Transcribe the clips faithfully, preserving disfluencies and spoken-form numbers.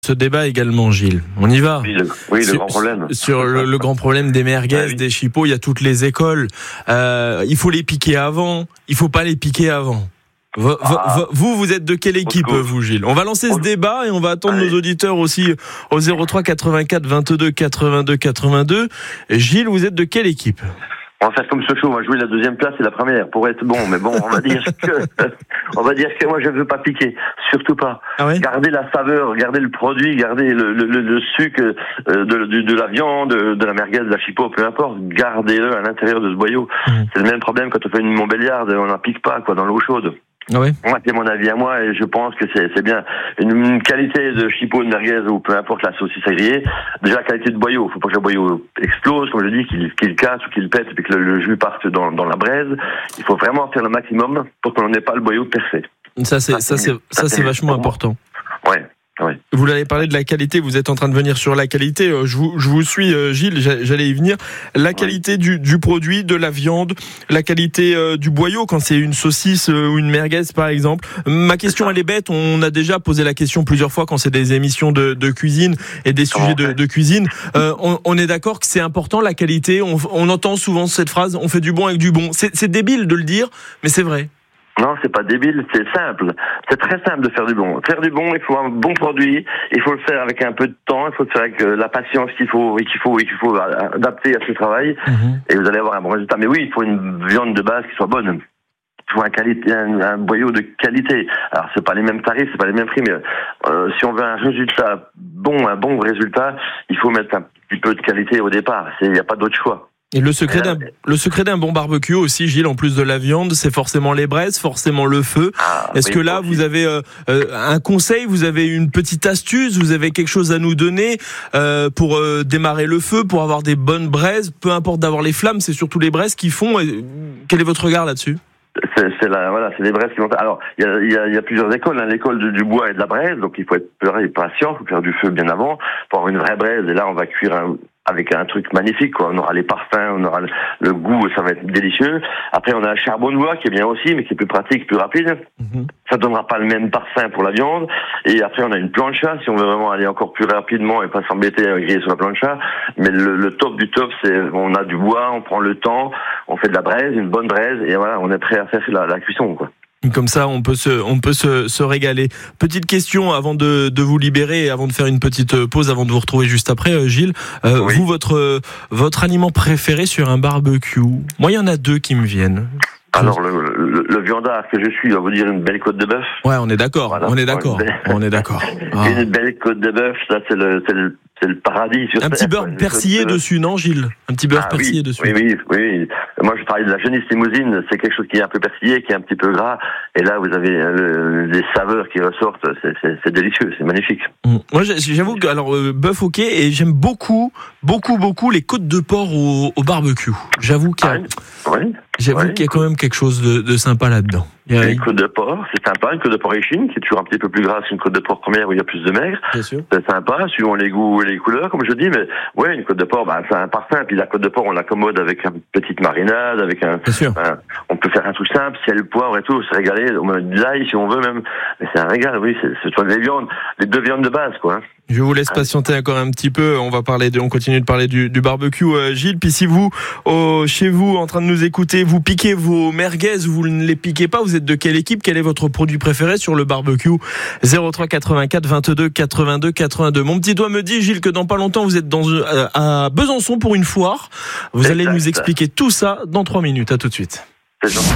Ce débat également, Gilles. On y va. Oui, le, oui, sur, le grand problème. Sur le, le grand problème des merguez, ah, oui. des chipots, il y a toutes les écoles. Euh, il faut les piquer avant, il faut pas les piquer avant. V- ah. v- vous, vous êtes de quelle équipe, vous, Gilles? On va lancer ce débat et on va attendre Allez. nos auditeurs aussi au zéro trois quatre-vingt-quatre vingt-deux quatre-vingt-deux quatre-vingt-deux. Gilles, vous êtes de quelle équipe? On va faire comme Sochaux, on va jouer la deuxième place et la première pour être bon. Mais bon, on va dire que, on va dire que moi je veux pas piquer, surtout pas. Ah ouais garder la saveur, garder le produit, garder le, le, le, le sucre de, de, de la viande, de la merguez, de la chipot, peu importe. Gardez-le à l'intérieur de ce boyau. Mmh. C'est le même problème quand on fait une Montbéliarde, on n'en pique pas quoi dans l'eau chaude. Ah ouais. Moi, c'est mon avis à moi et je pense que c'est, c'est bien une, une qualité de chipot, de merguez ou peu importe la saucisse à griller. Déjà, la qualité de boyau. Faut pas que le boyau explose, comme je dis, qu'il, qu'il casse ou qu'il pète et que le, le jus parte dans, dans la braise. Il faut vraiment faire le maximum pour qu'on n'ait pas le boyau percé. Ça, c'est, ça, c'est, ça, c'est, ça, c'est vachement important. Ouais. Ouais. Vous l'avez parlé de la qualité, vous êtes en train de venir sur la qualité. Je vous, je vous suis, Gilles, j'allais y venir. La qualité ouais. du, du produit, de la viande, la qualité euh, du boyau, quand c'est une saucisse euh, ou une merguez, par exemple. Ma question, elle est bête. On a déjà posé la question plusieurs fois quand c'est des émissions de, de cuisine et des sujets de, de cuisine. Euh, on, on est d'accord que c'est important, la qualité. On, on entend souvent cette phrase, on fait du bon avec du bon. C'est, c'est débile de le dire, mais c'est vrai. Non, c'est pas débile, c'est simple. C'est très simple de faire du bon. Faire du bon, il faut un bon produit, il faut le faire avec un peu de temps, il faut le faire avec la patience qu'il faut et qu'il faut et qu'il faut adapter à ce travail. Mm-hmm. Et vous allez avoir un bon résultat. Mais oui, il faut une viande de base qui soit bonne. Il faut un, qualité, un, un boyau de qualité. Alors, c'est pas les mêmes tarifs, c'est pas les mêmes prix, mais euh, si on veut un résultat bon, un bon résultat, il faut mettre un petit peu de qualité au départ. Il n'y a pas d'autre choix. Et le secret d'un, le secret d'un bon barbecue aussi, Gilles, en plus de la viande, c'est forcément les braises, forcément le feu. Ah, Est-ce oui, que là, vous avez euh, un conseil, vous avez une petite astuce, vous avez quelque chose à nous donner euh, pour euh, démarrer le feu, pour avoir des bonnes braises, peu importe d'avoir les flammes, c'est surtout les braises qui font. Quel est votre regard là-dessus ? C'est, c'est la, voilà, c'est les braises qui vont. Alors, il y a, il y a, il y a plusieurs écoles. Hein, l'école du, du bois et de la braise, donc il faut être patient, il faut faire du feu bien avant pour avoir une vraie braise. Et là, on va cuire un, avec un truc magnifique, quoi. On aura les parfums, on aura le, le goût, ça va être délicieux. Après, on a le charbon de bois qui est bien aussi, mais qui est plus pratique, plus rapide. Mm-hmm. Ça donnera pas le même parfum pour la viande. Et après, on a une plancha, si on veut vraiment aller encore plus rapidement et pas s'embêter à griller sur la plancha. Mais le, le top du top, c'est, on a du bois, on prend le temps, on fait de la braise, une bonne braise, et voilà, on est prêt à faire la, la cuisson, quoi. Comme ça, on peut se, on peut se, se régaler. Petite question avant de, de vous libérer et avant de faire une petite pause, avant de vous retrouver juste après, Gilles. Euh, oui. Vous, votre, votre aliment préféré sur un barbecue? Moi, il y en a deux qui me viennent. Alors, le, le, le viandard que je suis, on va vous dire une belle côte de bœuf. Ouais, on est d'accord, voilà, on est d'accord, belle... on est d'accord. Ah. Une belle côte de bœuf, ça, c'est le, c'est le, c'est le paradis sur Un terre, petit beurre quoi. persillé de... dessus, non, Gilles? Un petit beurre ah, persillé oui, dessus. Oui, oui, oui. Moi, je travaille de la Genisse limousine, c'est quelque chose qui est un peu persillé, qui est un petit peu gras. Et là, vous avez euh, des saveurs qui ressortent, c'est, c'est, c'est délicieux, c'est magnifique. Mmh. Moi, j'avoue que, alors, euh, bœuf, ok, et j'aime beaucoup, beaucoup, beaucoup les côtes de porc au, au barbecue. J'avoue qu'il y a... Ah, oui. J'avoue ouais. qu'il y a quand même quelque chose de, de sympa là-dedans. Il y a une côte de porc, c'est sympa, une côte de porc échine, qui est toujours un petit peu plus grasse qu'une côte de porc première où il y a plus de maigre. Bien sûr. C'est sympa, suivant les goûts et les couleurs, comme je dis, mais ouais, une côte de porc, bah, c'est un parfum, puis la côte de porc, on l'accommode avec une petite marinade, avec un, Bien sûr. un on peut faire un truc simple, sel, poivre et tout, se régaler, on met de l'ail si on veut même, mais c'est un régal, oui, c'est, c'est soit des viandes, les deux viandes de base, quoi. Hein. Je vous laisse patienter encore un petit peu. On va parler de, on continue de parler du, du barbecue, euh, Gilles. Puis si vous, oh, chez vous, en train de nous écouter, vous piquez vos merguez ou vous ne les piquez pas, vous êtes de quelle équipe? Quel est votre produit préféré sur le barbecue? zéro trois quatre-vingt-quatre vingt-deux quatre-vingt-deux quatre-vingt-deux. Mon petit doigt me dit, Gilles, que dans pas longtemps, vous êtes dans, euh, à Besançon pour une foire. Vous exact. Allez nous expliquer tout ça dans trois minutes. À tout de suite. C'est gentil.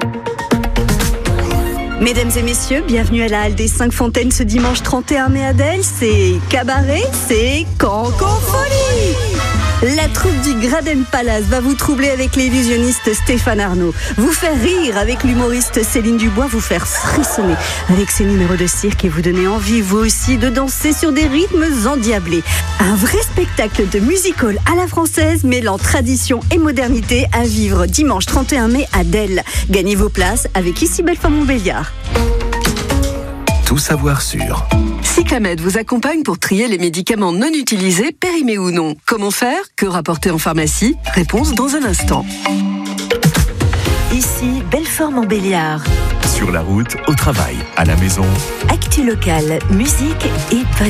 Mesdames et messieurs, bienvenue à la Halle des Cinq Fontaines ce dimanche trente et un mai à Delle. C'est cabaret, c'est Cancofolie. La troupe du Graden Palace va vous troubler avec l'illusionniste Stéphane Arnaud, vous faire rire avec l'humoriste Céline Dubois, vous faire frissonner avec ses numéros de cirque et vous donner envie, vous aussi, de danser sur des rythmes endiablés. Un vrai spectacle de musical à la française, mêlant tradition et modernité, à vivre dimanche trente et un mai à Delle. Gagnez vos places avec Isabelle Montbéliard. Tout savoir sur. Cyclamed vous accompagne pour trier les médicaments non utilisés, périmés ou non. Comment faire? Que rapporter en pharmacie? Réponse dans un instant. Ici, Belfort-Montbéliard. Sur la route, au travail, à la maison. Actu locale, musique et bonne